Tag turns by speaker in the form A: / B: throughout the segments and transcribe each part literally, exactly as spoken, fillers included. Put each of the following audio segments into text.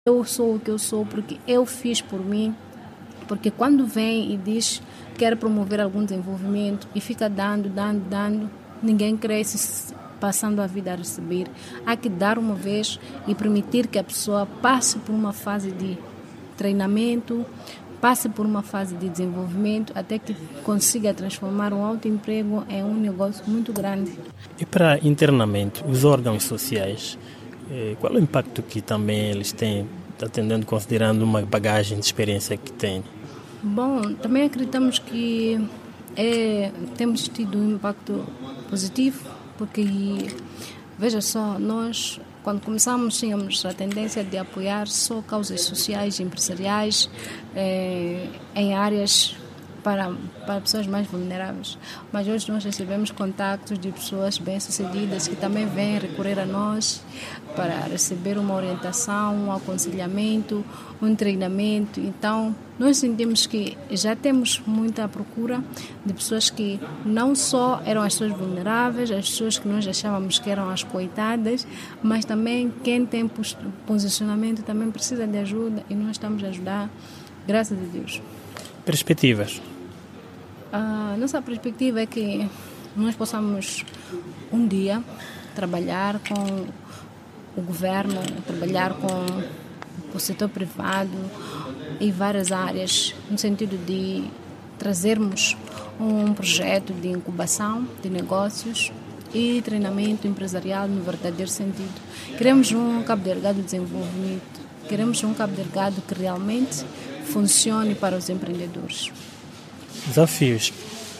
A: Eu sou o que eu sou porque eu fiz por mim, porque quando vem e diz que quer promover algum desenvolvimento e fica dando, dando, dando, ninguém cresce passando a vida a receber. Há que dar uma vez e permitir que a pessoa passe por uma fase de treinamento, passe por uma fase de desenvolvimento até que consiga transformar um autoemprego em um negócio muito grande.
B: E para internamente, os órgãos sociais, qual é o impacto que também eles têm, atendendo, considerando uma bagagem de experiência que têm?
A: Bom, também acreditamos que é, temos tido um impacto positivo, porque, veja só, nós, quando começamos, tínhamos a tendência de apoiar só causas sociais e empresariais é, em áreas para, para pessoas mais vulneráveis. Mas hoje nós recebemos contactos de pessoas bem-sucedidas que também vêm recorrer a nós para receber uma orientação, um aconselhamento, um treinamento. Então, nós sentimos que já temos muita procura de pessoas que não só eram as pessoas vulneráveis, as pessoas que nós achávamos que eram as coitadas, mas também quem tem posicionamento também precisa de ajuda e nós estamos a ajudar, graças a Deus.
B: Perspectivas?
A: A nossa perspectiva é que nós possamos um dia trabalhar com o governo, trabalhar com o setor privado e várias áreas, no sentido de trazermos um projeto de incubação de negócios e treinamento empresarial no verdadeiro sentido. Queremos um Cabo Delgado de desenvolvimento, queremos um Cabo Delgado que realmente funcione para os empreendedores.
B: Desafios?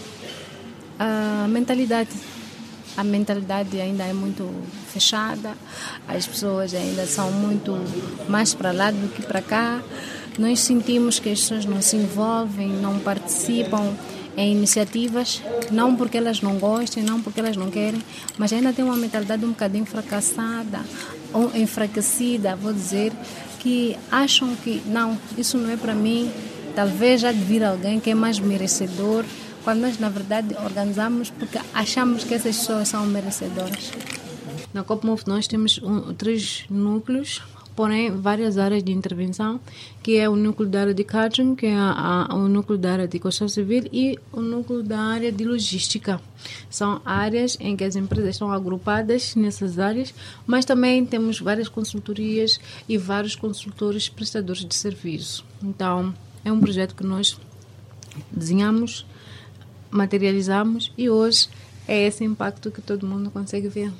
A: A mentalidade. A mentalidade ainda é muito fechada, as pessoas ainda são muito mais para lá do que para cá. Nós sentimos que as pessoas não se envolvem, não participam em iniciativas, não porque elas não gostem, não porque elas não querem, mas ainda tem uma mentalidade um bocadinho fracassada, ou enfraquecida, vou dizer, que acham que não, isso não é para mim, talvez já de vir alguém que é mais merecedor, quando nós, na verdade, organizamos porque achamos que essas pessoas são merecedoras. Na Copmove nós temos um, três núcleos, porém várias áreas de intervenção, que é o núcleo da área de catering, que é a, a, o núcleo da área de construção civil e o núcleo da área de logística. São áreas em que as empresas estão agrupadas nessas áreas, mas também temos várias consultorias e vários consultores prestadores de serviço. Então, é um projeto que nós desenhamos, materializamos e hoje é esse impacto que todo mundo consegue ver.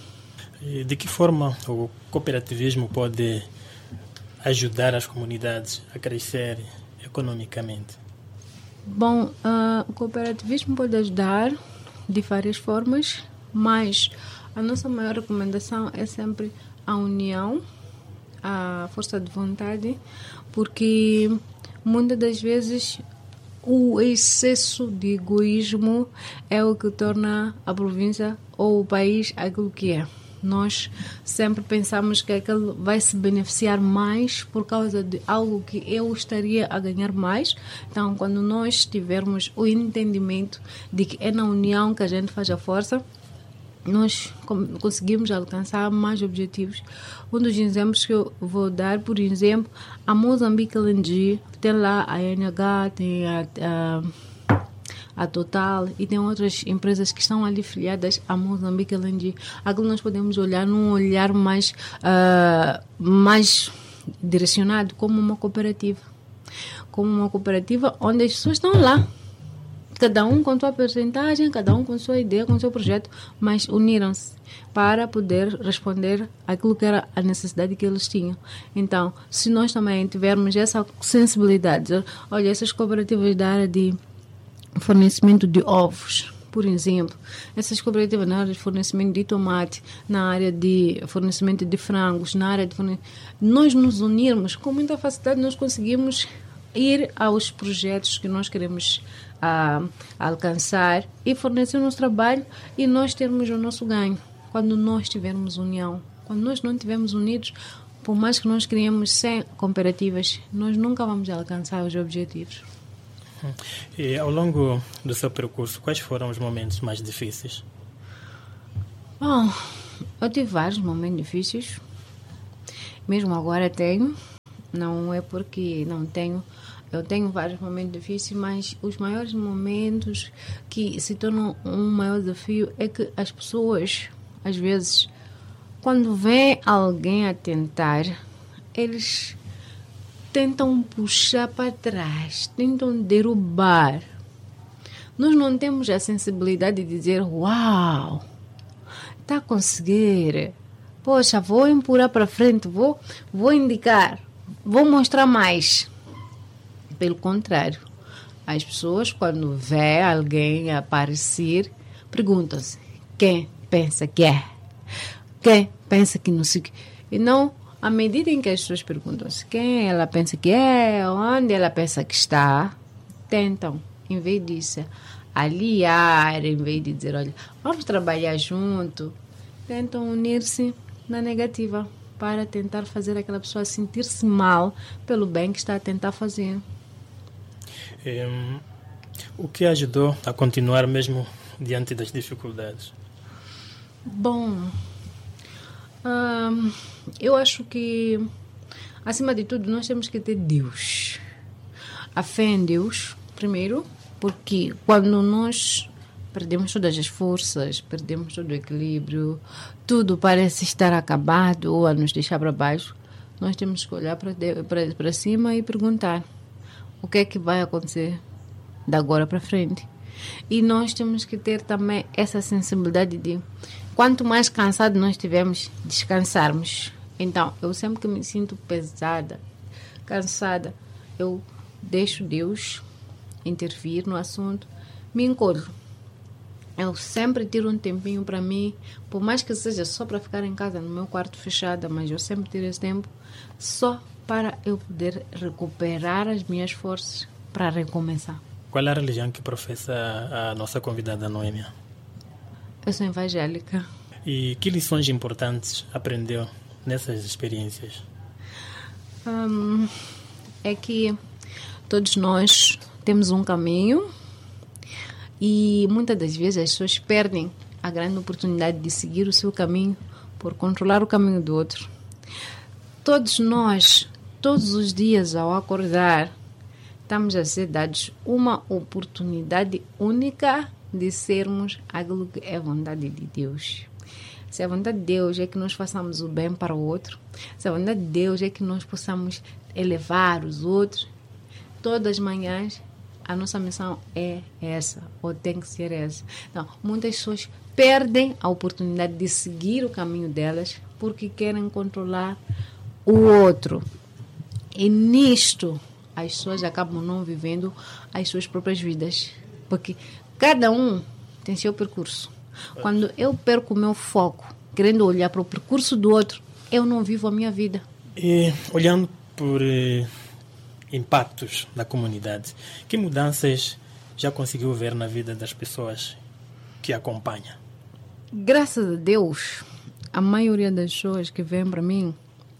B: E de que forma o cooperativismo pode ajudar as comunidades a crescer economicamente?
A: Bom, uh, o cooperativismo pode ajudar de várias formas, mas a nossa maior recomendação é sempre a união, a força de vontade, porque muitas das vezes o excesso de egoísmo é o que torna a província ou o país aquilo que é. Nós sempre pensamos que aquele vai se beneficiar mais por causa de algo que eu estaria a ganhar mais. Então, quando nós tivermos o entendimento de que é na união que a gente faz a força, nós conseguimos alcançar mais objetivos. Um dos exemplos que eu vou dar, por exemplo, a Moçambique L N G, tem lá a N H, tem a, a, a Total e tem outras empresas que estão ali filiadas a Moçambique L N G. Aquilo nós podemos olhar num olhar mais, uh, mais direcionado como uma cooperativa. Como uma cooperativa onde as pessoas estão lá. Cada um com sua percentagem, cada um com sua ideia, com seu projeto, mas uniram-se para poder responder àquilo que era a necessidade que eles tinham. Então, se nós também tivermos essa sensibilidade, olha, essas cooperativas da área de fornecimento de ovos, por exemplo, essas cooperativas na área de fornecimento de tomate, na área de fornecimento de frangos, na área de fornecimento, nós nos unirmos, com muita facilidade nós conseguimos ir aos projetos que nós queremos a, a alcançar e fornecer o nosso trabalho e nós termos o nosso ganho. Quando nós tivermos união, quando nós não estivermos unidos, por mais que nós criemos cem cooperativas, nós nunca vamos alcançar os objetivos.
B: E ao longo do seu percurso, quais foram os momentos mais difíceis?
A: Bom, eu tive vários momentos difíceis Mesmo agora tenho, não é porque não tenho, eu tenho vários momentos difíceis, mas os maiores momentos que se tornam um maior desafio é que as pessoas, às vezes, quando vê alguém a tentar, eles tentam puxar para trás, tentam derrubar. Nós não temos a sensibilidade de dizer, uau, está a conseguir, poxa, vou empurrar para frente, vou, vou indicar, vou mostrar mais. Pelo contrário, as pessoas, quando vê alguém aparecer, perguntam-se, quem pensa que é? Quem pensa que não sei o que? E não, à medida em que as pessoas perguntam-se quem ela pensa que é, onde ela pensa que está, tentam, em vez disso, aliar, em vez de dizer, olha, vamos trabalhar junto, tentam unir-se na negativa para tentar fazer aquela pessoa sentir-se mal pelo bem que está a tentar fazer.
B: Um, o que ajudou a continuar mesmo diante das dificuldades?
A: Bom, hum, eu acho que, acima de tudo, nós temos que ter Deus. A fé em Deus, primeiro, porque quando nós perdemos todas as forças, perdemos todo o equilíbrio, tudo parece estar acabado ou a nos deixar para baixo, nós temos que olhar para, para, para cima e perguntar o que é que vai acontecer de agora para frente. E nós temos que ter também essa sensibilidade de, quanto mais cansado nós estivermos, descansarmos. Então, eu sempre que me sinto pesada, cansada, eu deixo Deus intervir no assunto, me encolho. Eu sempre tiro um tempinho para mim, por mais que seja só para ficar em casa, no meu quarto fechado, mas eu sempre tiro esse tempo só para eu poder recuperar as minhas forças para recomeçar.
B: Qual é a religião que professa a nossa convidada Noêmia?
A: Eu sou evangélica.
B: E que lições importantes aprendeu nessas experiências?
A: Hum, é que todos nós temos um caminho e muitas das vezes as pessoas perdem a grande oportunidade de seguir o seu caminho por controlar o caminho do outro. Todos nós, todos os dias ao acordar, estamos a ser dados uma oportunidade única de sermos aquilo que é a vontade de Deus. Se a vontade de Deus é que nós façamos o bem para o outro, se a vontade de Deus é que nós possamos elevar os outros, todas as manhãs a nossa missão é essa, ou tem que ser essa. Então, muitas pessoas perdem a oportunidade de seguir o caminho delas porque querem controlar o outro. E nisto, as pessoas acabam não vivendo as suas próprias vidas. Porque cada um tem seu percurso. Quando eu perco o meu foco, querendo olhar para o percurso do outro, eu não vivo a minha vida.
B: E, olhando por eh, impactos da comunidade, que mudanças já conseguiu ver na vida das pessoas que acompanha?
A: Graças a Deus, a maioria das pessoas que vêm para mim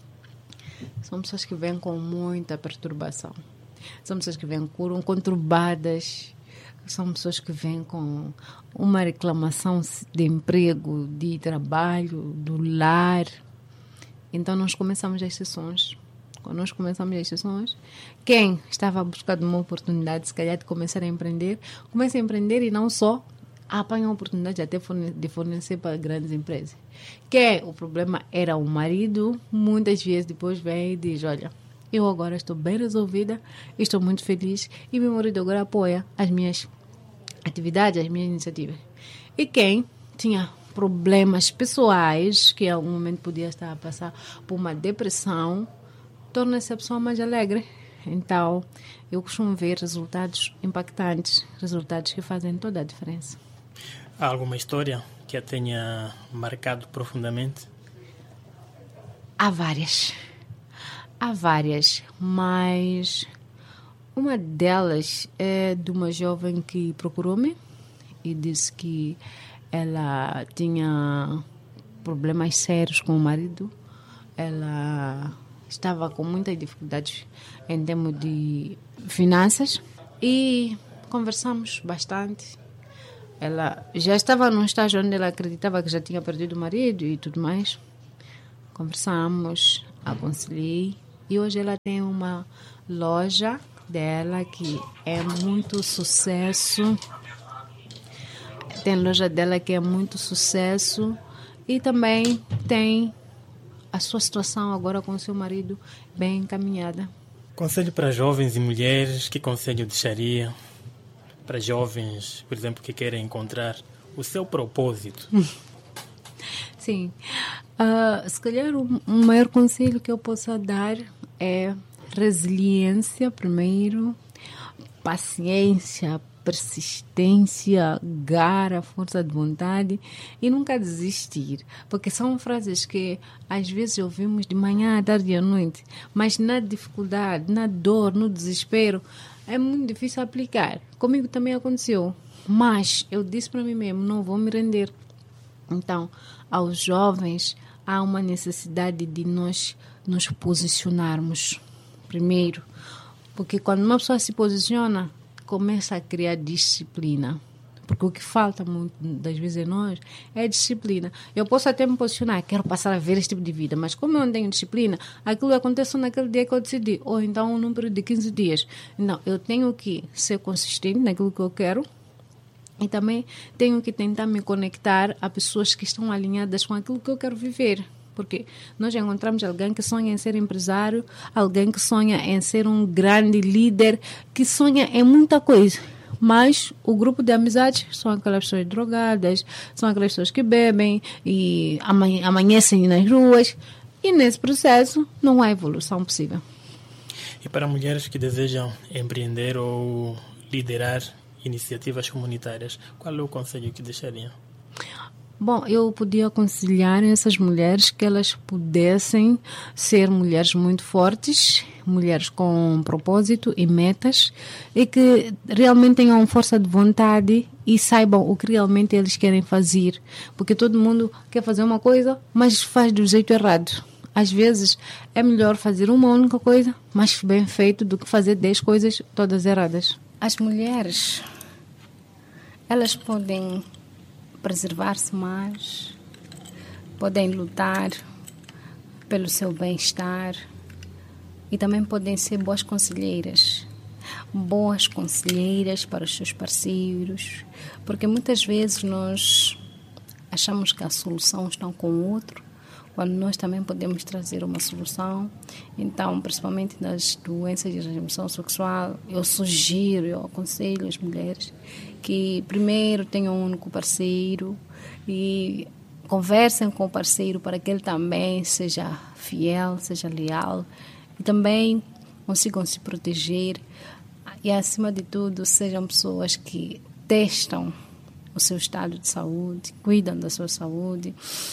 A: são pessoas que vêm com muita perturbação. São pessoas que vêm conturbadas. São pessoas que vêm com uma reclamação de emprego, de trabalho, do lar. Então, nós começamos as sessões. Quando nós começamos as sessões, quem estava buscando uma oportunidade, se calhar, de começar a empreender, começa a empreender e não só apanha a oportunidade até de fornecer para grandes empresas. Que o problema era o marido, muitas vezes depois vem e diz, olha, eu agora estou bem resolvida, estou muito feliz e meu marido agora apoia as minhas atividades, as minhas iniciativas. E quem tinha problemas pessoais, que em algum momento podia estar a passar por uma depressão, torna-se a pessoa mais alegre. Então, eu costumo ver resultados impactantes, resultados que fazem toda a diferença.
B: Há alguma história que a tenha marcado profundamente?
A: Há várias. Há várias, mas uma delas é de uma jovem que procurou-me e disse que ela tinha problemas sérios com o marido. Ela estava com muitas dificuldades em termos de finanças e conversamos bastante. Ela já estava num estágio onde ela acreditava que já tinha perdido o marido e tudo mais. Conversamos, aconselhei. E hoje ela tem uma loja dela que é muito sucesso. Tem loja dela que é muito sucesso. E também tem a sua situação agora com o seu marido bem encaminhada.
B: Conselho para jovens e mulheres, que conselho deixaria para jovens, por exemplo, que querem encontrar o seu propósito?
A: Sim. Uh, se calhar o, o maior conselho que eu possa dar é resiliência primeiro, paciência, persistência, garra, força de vontade e nunca desistir. Porque são frases que às vezes ouvimos de manhã, à tarde e à noite, mas na dificuldade, na dor, no desespero, é muito difícil aplicar. Comigo também aconteceu, mas eu disse para mim mesmo, não vou me render. Então, aos jovens, há uma necessidade de nós nos posicionarmos primeiro. Porque quando uma pessoa se posiciona, começa a criar disciplina. Porque o que falta muito das vezes a nós é disciplina. Eu posso até me posicionar, quero passar a ver este tipo de vida, mas como eu não tenho disciplina, aquilo acontece naquele dia que eu decidi, ou então num período de quinze dias. Não, eu tenho que ser consistente naquilo que eu quero e também tenho que tentar me conectar a pessoas que estão alinhadas com aquilo que eu quero viver. Porque nós encontramos alguém que sonha em ser empresário, alguém que sonha em ser um grande líder, que sonha em muita coisa. Mas o grupo de amizades são aquelas pessoas drogadas, são aquelas pessoas que bebem e amanhecem nas ruas. E nesse processo não há evolução possível.
B: E para mulheres que desejam empreender ou liderar iniciativas comunitárias, qual é o conselho que deixariam?
A: Bom, eu podia aconselhar essas mulheres que elas pudessem ser mulheres muito fortes, mulheres com propósito e metas, e que realmente tenham força de vontade e saibam o que realmente eles querem fazer. Porque todo mundo quer fazer uma coisa, mas faz do jeito errado. Às vezes é melhor fazer uma única coisa, mas bem feito, do que fazer dez coisas todas erradas.
C: As mulheres, elas podem preservar-se mais, podem lutar pelo seu bem-estar e também podem ser boas conselheiras, boas conselheiras para os seus parceiros, porque muitas vezes nós achamos que a solução está com o outro, quando nós também podemos trazer uma solução. Então, principalmente nas doenças de transmissão sexual, eu sugiro, eu aconselho as mulheres que primeiro tenham um único parceiro e conversem com o parceiro para que ele também seja fiel, seja leal e também consigam se proteger e, acima de tudo, sejam pessoas que testam o seu estado de saúde, cuidam da sua saúde.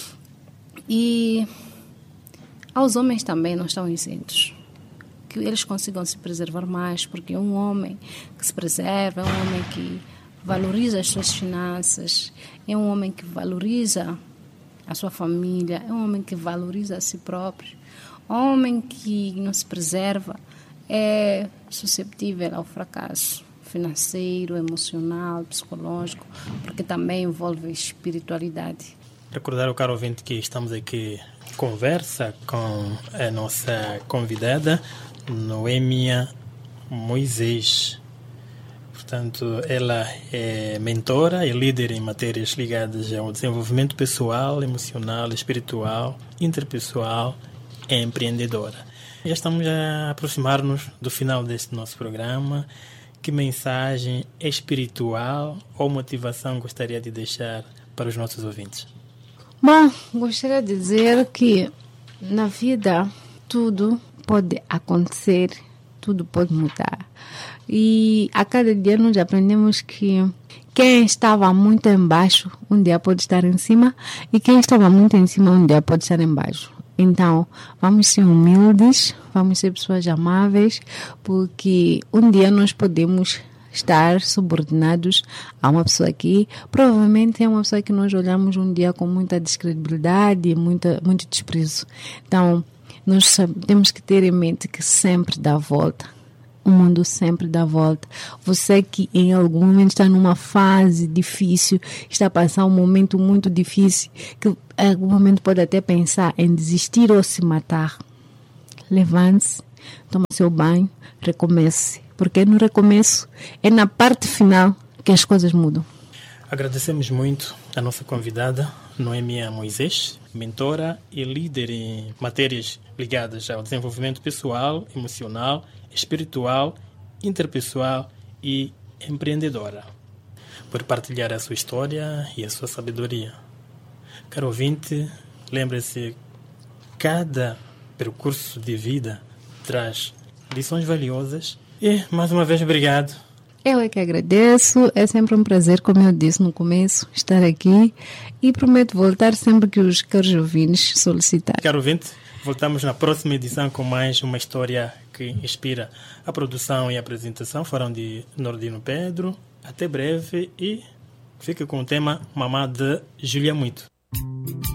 C: E aos homens também não estão isentos, que eles consigam se preservar mais, porque um homem que se preserva é um homem que valoriza as suas finanças, é um homem que valoriza a sua família, é um homem que valoriza a si próprio. Um homem que não se preserva é suscetível ao fracasso financeiro, emocional, psicológico, porque também envolve espiritualidade.
B: Recordar ao caro ouvinte que estamos aqui em conversa com a nossa convidada, Noêmia Moisés. Portanto, ela é mentora e líder em matérias ligadas ao desenvolvimento pessoal, emocional, espiritual, interpessoal e empreendedora. Já estamos a aproximar-nos do final deste nosso programa. Que mensagem espiritual ou motivação gostaria de deixar para os nossos ouvintes?
A: Bom, gostaria de dizer que na vida tudo pode acontecer, tudo pode mudar. E a cada dia nós aprendemos que quem estava muito embaixo, um dia pode estar em cima, e quem estava muito em cima, um dia pode estar embaixo. Então, vamos ser humildes, vamos ser pessoas amáveis, porque um dia nós podemos estar subordinados a uma pessoa que provavelmente é uma pessoa que nós olhamos um dia com muita descredibilidade e muita, muito desprezo. Então, nós temos que ter em mente que sempre dá volta. O mundo sempre dá volta. Você que em algum momento está numa fase difícil, está a passar um momento muito difícil, que em algum momento pode até pensar em desistir ou se matar. levante-se, tome seu banho, recomece. Porque no recomeço, é na parte final que as coisas mudam.
B: Agradecemos muito a nossa convidada, Noémia Moisés, mentora e líder em matérias ligadas ao desenvolvimento pessoal, emocional, espiritual, interpessoal e empreendedora, por partilhar a sua história e a sua sabedoria. Caro ouvinte, lembre-se, cada percurso de vida traz lições valiosas e, mais uma vez, obrigado.
A: Eu é que agradeço, é sempre um prazer, como eu disse no começo, estar aqui e prometo voltar sempre que os caros ouvintes solicitarem.
B: Caro ouvinte, voltamos na próxima edição com mais uma história que inspira. A produção e a apresentação foram de Nordino Pedro. Até breve e fique com o tema Mamá de Julia Muito.